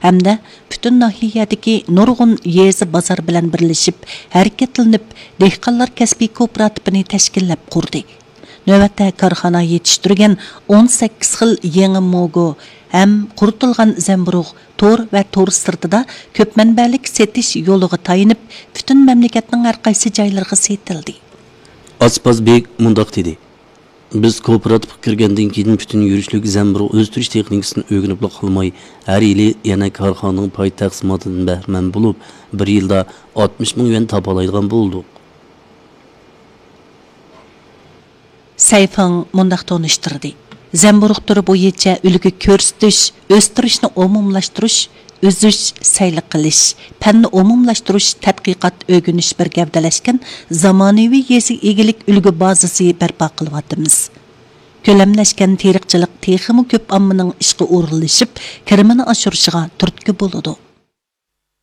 hamda butun nahiyadagi nurg'un yezi bozor bilan birlashib, harakatlanib, dehqonlar kasbiy kooperativini tashkillab qurdi. Növətdə karxana yetiştirген 18 xil yeni mogo hem qurutulgan zemburuq, tor ve tor sırtıda köp mənbəlik setiş yoluğa tayınıb, bütün memleketinin her qaysı jaylarga setildi. Aspazbek mundaq dedi. Biz kooperativ kirgenden keyin bütün yürüşlük zemburuq o'stirish texnikasini o'rganib qolmay, har yili yana karxananing pay taqsimotidan bahramand bo'lib, bir yilda 60 ming yuan topalaydigan bo'ldik. Sayfang mundaq tonuşturdi. Zemburuq turi bo'yicha ulgu ko'rsatish, o'stirishni umumlashtirish, o'zish, sayli qilish, fanni umumlashtirish, tadqiqot, o'rganish bir gavdalashgan zamonaviy yezi egilik ulgu bazasi barpo qilyapmiz. Ko'lamlashgan teriqchilik texmi ko'p ommaning ishga o'rinlashib, kirimini oshirishiga turtki bo'ladi.